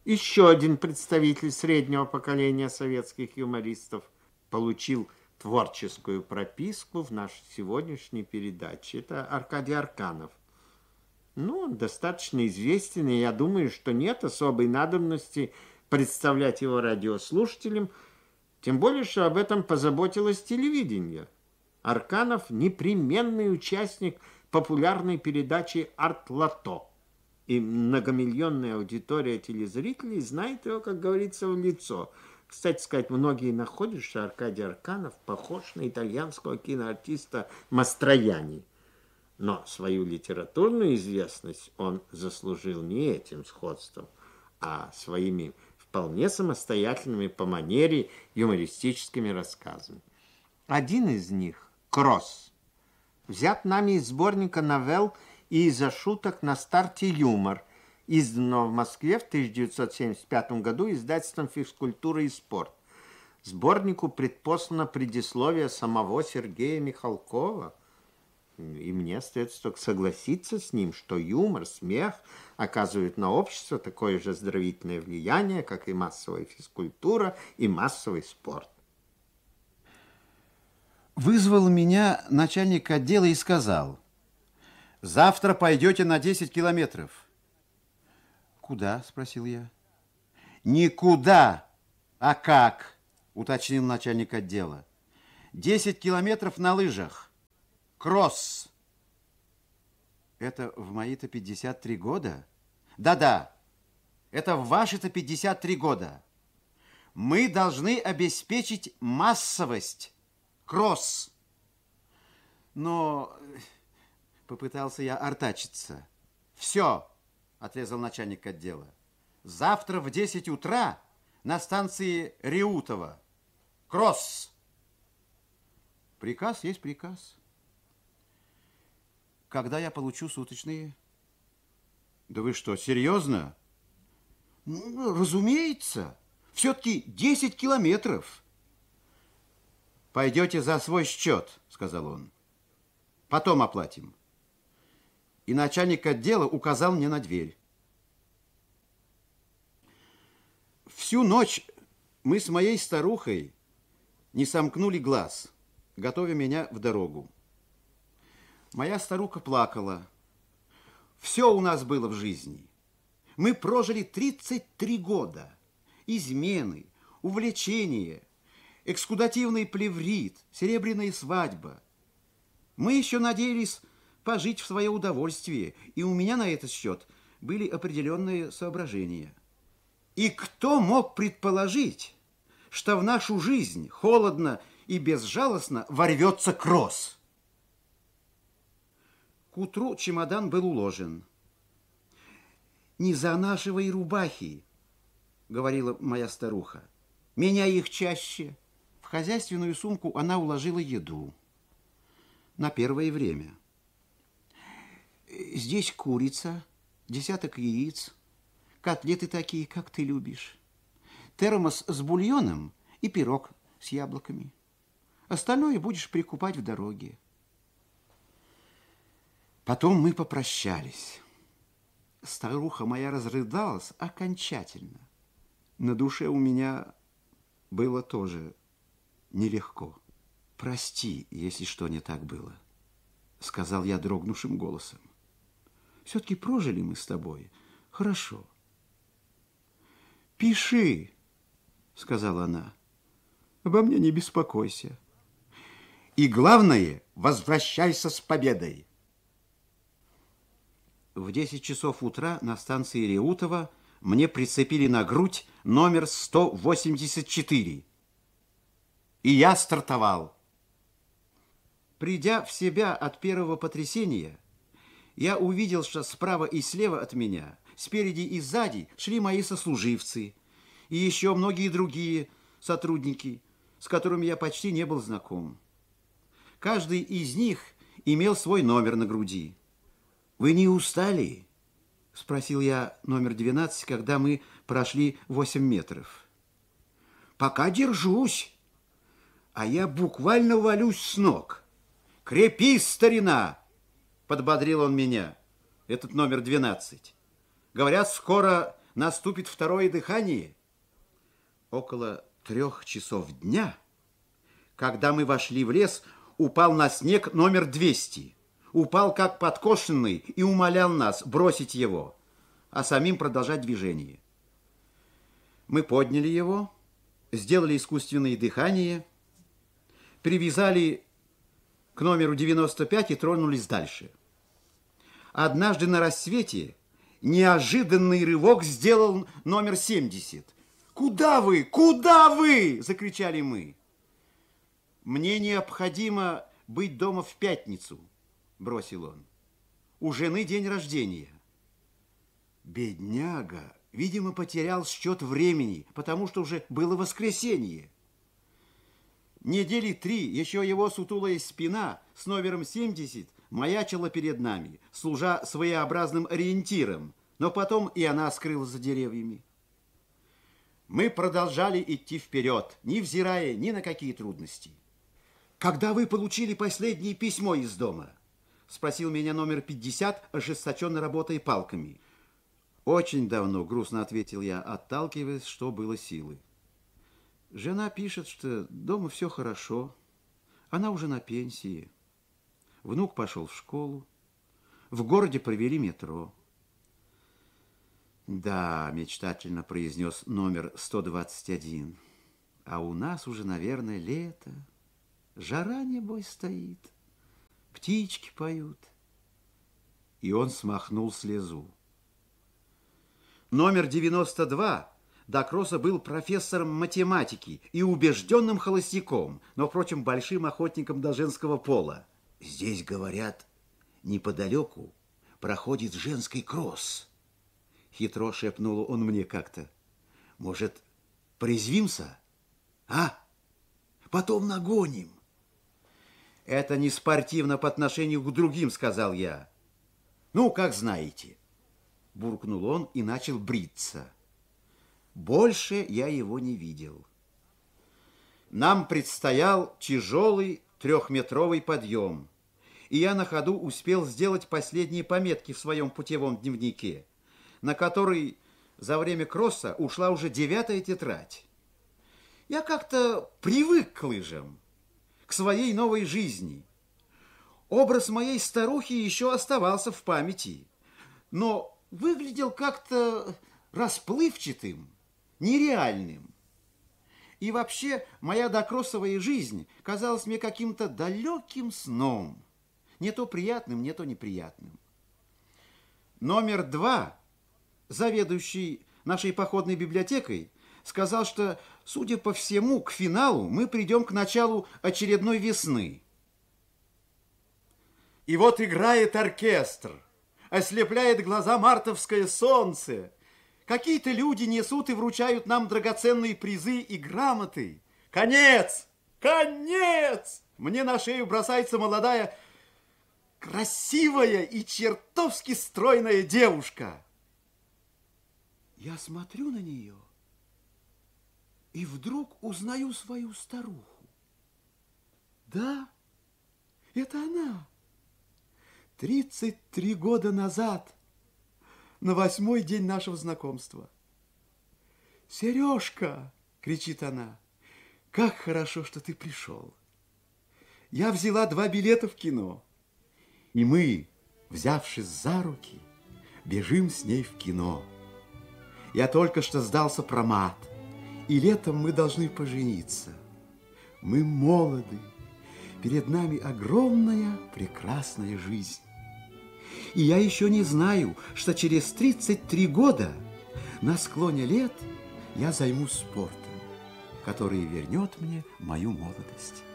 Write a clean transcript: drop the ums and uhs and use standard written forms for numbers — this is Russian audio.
Еще один представитель среднего поколения советских юмористов получил творческую прописку в нашей сегодняшней передаче. Это Аркадий Арканов. Ну, он достаточно известен, и я думаю, что нет особой надобности представлять его радиослушателям, тем более, что об этом позаботилось телевидение. Арканов – непременный участник популярной передачи «Арт-Лото». И многомиллионная аудитория телезрителей знает его, как говорится, в лицо. Кстати сказать, многие находят, что Аркадий Арканов похож на итальянского киноартиста Мастроянни. Но свою литературную известность он заслужил не этим сходством, а своими вполне самостоятельными по манере юмористическими рассказами. Один из них, «Кросс», взят нами из сборника новелл и из-за шуток на старте «Юмор», изданного в Москве в 1975 году издательством «Физкультура и спорт». Сборнику предпослано предисловие самого Сергея Михалкова, и мне остается только согласиться с ним, что юмор, смех оказывают на общество такое же оздоровительное влияние, как и массовая физкультура и массовый спорт. Вызвал меня начальник отдела и сказал: завтра пойдете на 10 километров. Куда? Спросил я. Никуда, а как? Уточнил начальник отдела. 10 километров на лыжах. Кросс. Это в мои-то 53 года? Да-да, это в ваши-то 53 года. Мы должны обеспечить массовость. Кросс. Но попытался я артачиться. Все, отрезал начальник отдела. Завтра в 10 утра на станции Реутова. Кросс. Приказ есть приказ. Когда я получу суточные? Да вы что, серьезно? Ну, разумеется. Все-таки 10 километров. Пойдете за свой счет, сказал он. Потом оплатим. И начальник отдела указал мне на дверь. Всю ночь мы с моей старухой не сомкнули глаз, готовя меня в дорогу. Моя старуха плакала. Все у нас было в жизни. Мы прожили 33 года. Измены, увлечения, экскудативный плеврит, серебряная свадьба. Мы еще надеялись пожить в свое удовольствие, и у меня на этот счет были определенные соображения. И кто мог предположить, что в нашу жизнь холодно и безжалостно ворвется кросс? К утру чемодан был уложен. «Не занашивай рубахи», — говорила моя старуха. «Меняй их чаще». В хозяйственную сумку она уложила еду на первое время. Здесь курица, 10 яиц, котлеты такие, как ты любишь, термос с бульоном и пирог с яблоками. Остальное будешь прикупать в дороге. Потом мы попрощались. Старуха моя разрыдалась окончательно. На душе у меня было тоже нелегко. Прости, если что не так было, сказал я дрогнувшим голосом. Все-таки прожили мы с тобой хорошо. Пиши, сказала она. Обо мне не беспокойся. И главное, возвращайся с победой. В 10 часов утра на станции Реутова мне прицепили на грудь номер 184. И я стартовал. Придя в себя от первого потрясения, я увидел, что справа и слева от меня, спереди и сзади шли мои сослуживцы и еще многие другие сотрудники, с которыми я почти не был знаком. Каждый из них имел свой номер на груди. «Вы не устали?» – спросил я номер 12, когда мы прошли 8 метров. «Пока держусь, а я буквально валюсь с ног. Крепись, старина!» – подбодрил он меня, этот номер 12. «Говорят, скоро наступит второе дыхание. Около 3 часов дня, когда мы вошли в лес, упал на снег номер 200. Упал как подкошенный и умолял нас бросить его, а самим продолжать движение. Мы подняли его, сделали искусственное дыхание, привязали к номеру 95 и тронулись дальше. Однажды на рассвете неожиданный рывок сделал номер 70. «Куда вы? Куда вы?» – закричали мы. «Мне необходимо быть дома в пятницу», – бросил он. «У жены день рождения». Бедняга, видимо, потерял счет времени, потому что уже было воскресенье. Недели 3 еще его сутулая спина с номером 70 маячила перед нами, служа своеобразным ориентиром, но потом и она скрылась за деревьями. Мы продолжали идти вперед, невзирая ни на какие трудности. «Когда вы получили последнее письмо из дома?» – спросил меня номер 50, ожесточенно работая палками. «Очень давно», – грустно ответил я, отталкиваясь, что было силы. «Жена пишет, что дома все хорошо. Она уже на пенсии. Внук пошел в школу. В городе провели метро». «Да», – мечтательно произнес номер 121. «А у нас уже, наверное, лето. Жара, небось, стоит. Птички поют». И он смахнул слезу. Номер 92 до кросса был профессором математики и убежденным холостяком, но, впрочем, большим охотником до женского пола. «Здесь, говорят, неподалеку проходит женский кросс». Хитро шепнул он мне как-то. «Может, порезвимся? А? Потом нагоним». «Это не спортивно по отношению к другим», — сказал я. «Ну, как знаете». Буркнул он и начал бриться. Больше я его не видел. Нам предстоял тяжелый 3-метровый подъем, и я на ходу успел сделать последние пометки в своем путевом дневнике, на который за время кросса ушла уже 9-я тетрадь. Я как-то привык к лыжам, к своей новой жизни. Образ моей старухи еще оставался в памяти, но выглядел как-то расплывчатым, нереальным. И вообще моя докроссовая жизнь казалась мне каким-то далеким сном, не то приятным, не то неприятным. Номер 2, заведующий нашей походной библиотекой, сказал, что, судя по всему, к финалу мы придем к началу очередной весны. И вот играет оркестр, ослепляет глаза мартовское солнце. Какие-то люди несут и вручают нам драгоценные призы и грамоты. Конец! Конец! Мне на шею бросается молодая, красивая и чертовски стройная девушка. Я смотрю на нее и вдруг узнаю свою старуху. Да, это она. 33 года назад, на 8-й день нашего знакомства. «Сережка!» – кричит она. «Как хорошо, что ты пришел! Я взяла 2 билета в кино, и мы, взявшись за руки, бежим с ней в кино. Я только что сдал сопромат, и летом мы должны пожениться. Мы молоды, перед нами огромная прекрасная жизнь. И я еще не знаю, что через 33 года на склоне лет я займусь спортом, который вернет мне мою молодость».